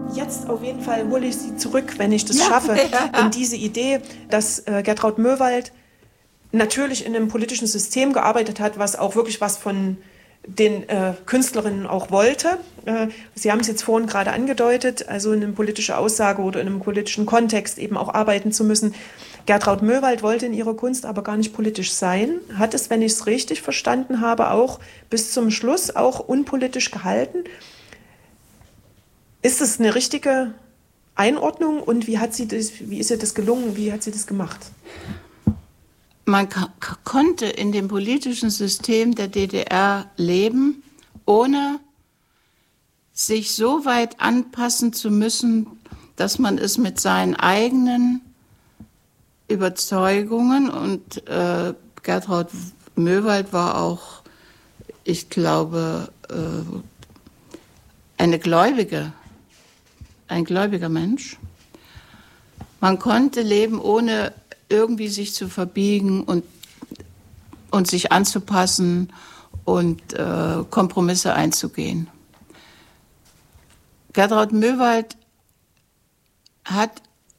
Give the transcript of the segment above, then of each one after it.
Jetzt auf jeden Fall hole ich Sie zurück, wenn ich das schaffe, in diese Idee, dass Gertraud Möwald natürlich in einem politischen System gearbeitet hat, was auch wirklich was von den Künstlerinnen auch wollte. Sie haben es jetzt vorhin gerade angedeutet, also in einer politischen Aussage oder in einem politischen Kontext eben auch arbeiten zu müssen. Gertraud Möwald wollte in ihrer Kunst aber gar nicht politisch sein, hat es, wenn ich es richtig verstanden habe, auch bis zum Schluss auch unpolitisch gehalten. Ist es eine richtige Einordnung und wie ist ihr das gelungen, wie hat sie das gemacht? Man konnte in dem politischen System der DDR leben, ohne sich so weit anpassen zu müssen, dass man es mit seinen eigenen Überzeugungen und Gertraud Möwald war auch, ich glaube, ein gläubiger Mensch. Man konnte leben, ohne irgendwie sich zu verbiegen und sich anzupassen und Kompromisse einzugehen. Gertraud Möwald hat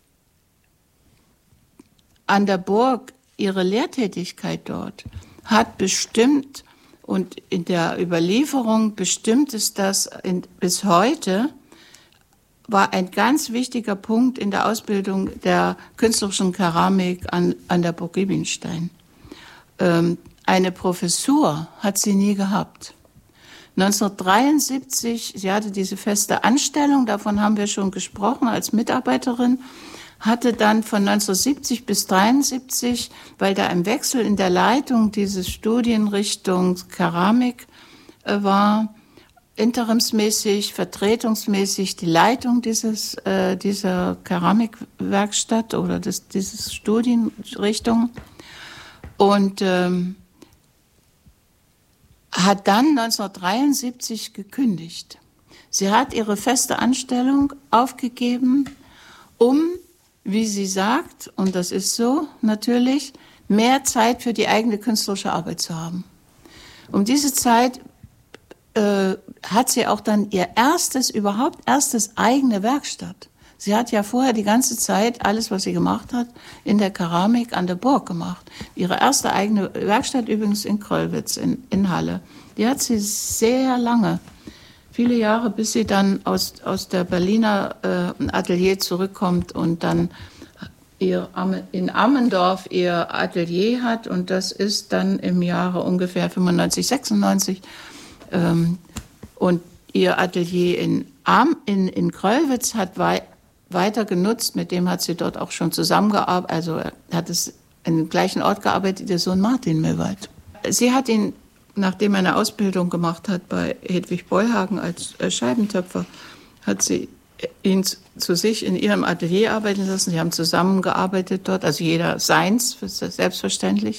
an der Burg ihre Lehrtätigkeit dort, hat bestimmt, und in der Überlieferung bestimmt es das bis heute, war ein ganz wichtiger Punkt in der Ausbildung der künstlerischen Keramik an der Burg Giebinstein. Eine Professur hat sie nie gehabt. 1973, sie hatte diese feste Anstellung, davon haben wir schon gesprochen, als Mitarbeiterin, hatte dann von 1970 bis 1973, weil da ein Wechsel in der Leitung dieses Studienrichtung Keramik war, interimsmäßig, vertretungsmäßig die Leitung dieser Keramikwerkstatt oder dieses Studienrichtung und hat dann 1973 gekündigt. Sie hat ihre feste Anstellung aufgegeben, um, wie sie sagt, und das ist so natürlich, mehr Zeit für die eigene künstlerische Arbeit zu haben. Um diese Zeit hat sie auch dann ihr erstes eigene Werkstatt. Sie hat ja vorher die ganze Zeit alles, was sie gemacht hat, in der Keramik an der Burg gemacht. Ihre erste eigene Werkstatt übrigens in Kröllwitz in Halle. Die hat sie sehr lange, viele Jahre, bis sie dann aus der Berliner Atelier zurückkommt und dann in Ammendorf ihr Atelier hat. Und das ist dann im Jahre ungefähr 95, 96. Und ihr Atelier in Kröllwitz hat weiter genutzt, mit dem hat sie dort auch schon zusammengearbeitet, also hat es an dem gleichen Ort gearbeitet, der Sohn Martin Möwald. Sie hat ihn, nachdem er eine Ausbildung gemacht hat bei Hedwig Bollhagen als Scheibentöpfer, hat sie ihn zu sich in ihrem Atelier arbeiten lassen. Sie haben zusammengearbeitet dort, also jeder seins, selbstverständlich.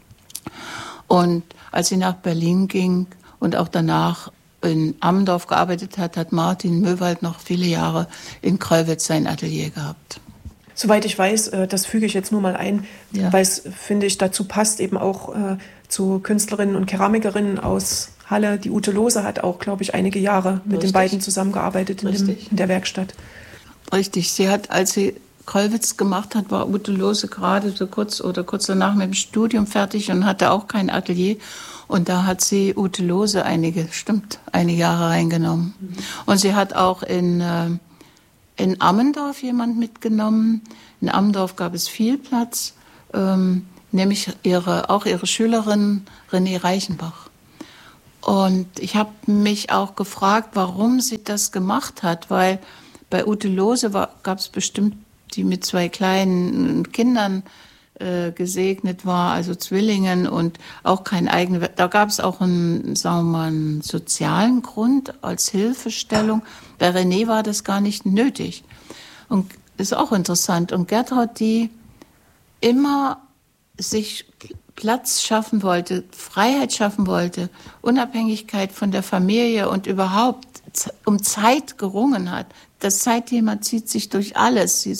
Und als sie nach Berlin ging und auch danach in Ammendorf gearbeitet hat Martin Möwald noch viele Jahre in Kröllwitz sein Atelier gehabt. Soweit ich weiß, das füge ich jetzt nur mal ein, weil es, finde ich, dazu passt, eben auch zu Künstlerinnen und Keramikerinnen aus Halle. Die Ute Lohse hat auch, glaube ich, einige Jahre mit den beiden zusammengearbeitet in der Werkstatt. Richtig, sie hat, als sie Kröllwitz gemacht hat, war Ute Lohse gerade so kurz danach mit dem Studium fertig und hatte auch kein Atelier. Und da hat sie Ute Lohse einige Jahre reingenommen. Mhm. Und sie hat auch in Ammendorf jemand mitgenommen. In Ammendorf gab es viel Platz, nämlich ihre Schülerin Renée Reichenbach. Und ich habe mich auch gefragt, warum sie das gemacht hat, weil bei Ute Lohse gab es bestimmt, die mit 2 kleinen Kindern gesegnet war, also Zwillingen und auch kein eigenes. Da gab es auch einen sozialen Grund als Hilfestellung. Bei René war das gar nicht nötig. Und ist auch interessant. Und Gertraud, die immer sich Platz schaffen wollte, Freiheit schaffen wollte, Unabhängigkeit von der Familie und überhaupt um Zeit gerungen hat. Das Zeitthema zieht sich durch alles. Sie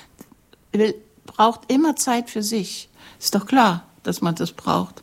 braucht immer Zeit für sich. Ist doch klar, dass man das braucht.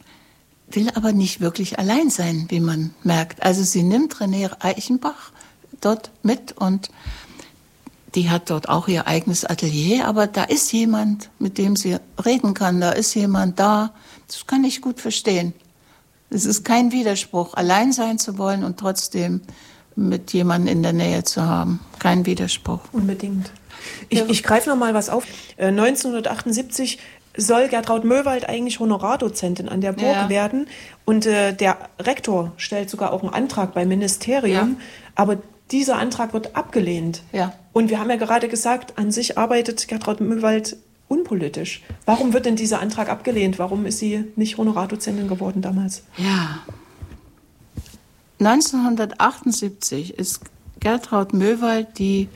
Will aber nicht wirklich allein sein, wie man merkt. Also sie nimmt Renée Reichenbach dort mit und die hat dort auch ihr eigenes Atelier, aber da ist jemand, mit dem sie reden kann, da ist jemand da. Das kann ich gut verstehen. Es ist kein Widerspruch, allein sein zu wollen und trotzdem mit jemandem in der Nähe zu haben. Kein Widerspruch. Unbedingt. Ich greife noch mal was auf. 1978 soll Gertraud Möwald eigentlich Honorardozentin an der Burg werden. Und der Rektor stellt sogar auch einen Antrag beim Ministerium. Aber dieser Antrag wird abgelehnt. Ja. Und wir haben ja gerade gesagt, an sich arbeitet Gertraud Möwald unpolitisch. Warum wird denn dieser Antrag abgelehnt? Warum ist sie nicht Honorardozentin geworden damals? Ja. 1978 ist Gertraud Möwald die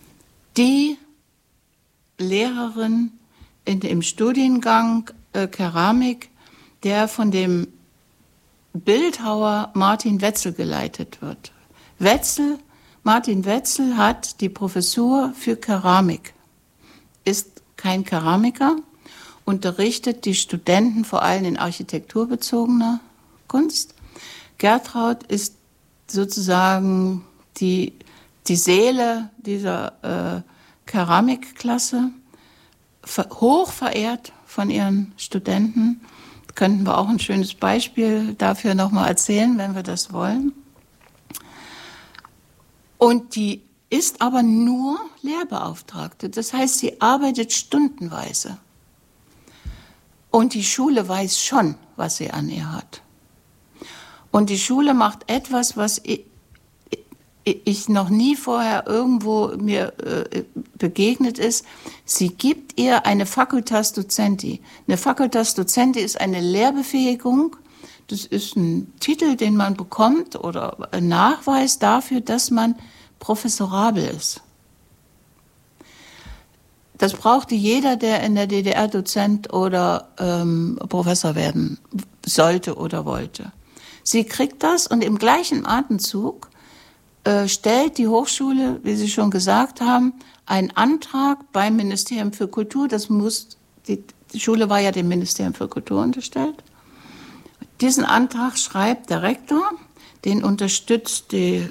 Lehrerin im Studiengang Keramik, der von dem Bildhauer Martin Wetzel geleitet wird. Martin Wetzel hat die Professur für Keramik, ist kein Keramiker, unterrichtet die Studenten vor allem in architekturbezogener Kunst. Gertraud ist sozusagen die Seele dieser Keramikklasse, hoch verehrt von ihren Studenten. Könnten wir auch ein schönes Beispiel dafür nochmal erzählen, wenn wir das wollen. Und die ist aber nur Lehrbeauftragte. Das heißt, sie arbeitet stundenweise. Und die Schule weiß schon, was sie an ihr hat. Und die Schule macht etwas, was ich noch nie vorher irgendwo mir begegnet ist. Sie gibt ihr eine Facultas Docenti. Eine Facultas Docenti ist eine Lehrbefähigung. Das ist ein Titel, den man bekommt oder ein Nachweis dafür, dass man professorabel ist. Das brauchte jeder, der in der DDR Dozent oder Professor werden sollte oder wollte. Sie kriegt das und im gleichen Atemzug stellt die Hochschule, wie Sie schon gesagt haben, einen Antrag beim Ministerium für Kultur. Die Schule war ja dem Ministerium für Kultur unterstellt. Diesen Antrag schreibt der Rektor, den unterstützt die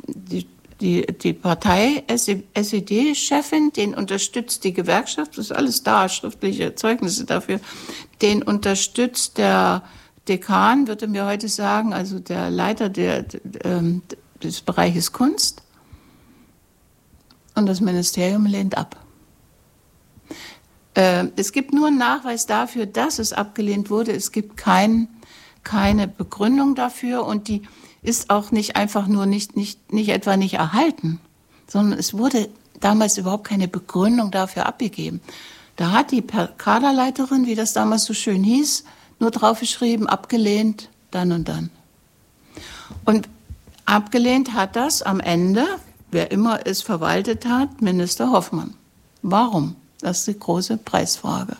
Partei, SED-Chefin, den unterstützt die Gewerkschaft, das ist alles da, schriftliche Zeugnisse dafür, den unterstützt der Dekan, würde mir heute sagen, also der Leiter des Bereiches Kunst, und das Ministerium lehnt ab. Es gibt nur einen Nachweis dafür, dass es abgelehnt wurde, es gibt keine Begründung dafür und die ist auch nicht einfach nur nicht etwa nicht erhalten, sondern es wurde damals überhaupt keine Begründung dafür abgegeben. Da hat die Kaderleiterin, wie das damals so schön hieß, nur draufgeschrieben, abgelehnt, dann und dann. Und abgelehnt hat das am Ende, wer immer es verwaltet hat, Minister Hoffmann. Warum? Das ist die große Preisfrage.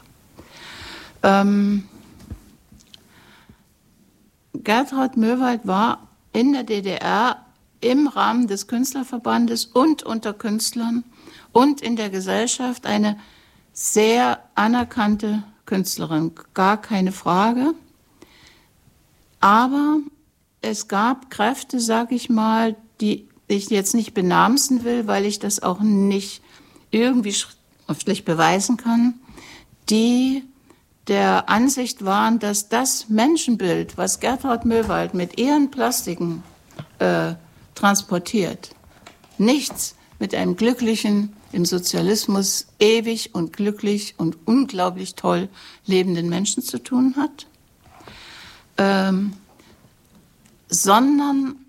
Gertraud Möwald war in der DDR im Rahmen des Künstlerverbandes und unter Künstlern und in der Gesellschaft eine sehr anerkannte Künstlerin, gar keine Frage. Aber es gab Kräfte, sage ich mal, die ich jetzt nicht benamsen will, weil ich das auch nicht irgendwie schriftlich beweisen kann, die der Ansicht waren, dass das Menschenbild, was Gertraud Möwald mit ihren Plastiken transportiert, nichts mit einem glücklichen, im Sozialismus ewig und glücklich und unglaublich toll lebenden Menschen zu tun hat, sondern